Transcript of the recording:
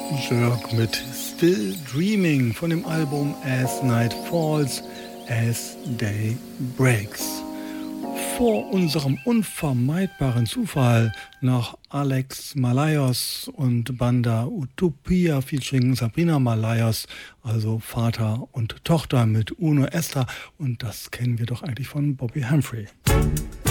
Jerk mit Still Dreaming von dem Album As Night Falls, As Day Breaks. Vor unserem unvermeidbaren Zufall nach Alex Malayos und Banda Utopia featuring Sabrina Malayos, also Vater und Tochter mit Uno Esther, und das kennen wir doch eigentlich von Bobby Humphrey.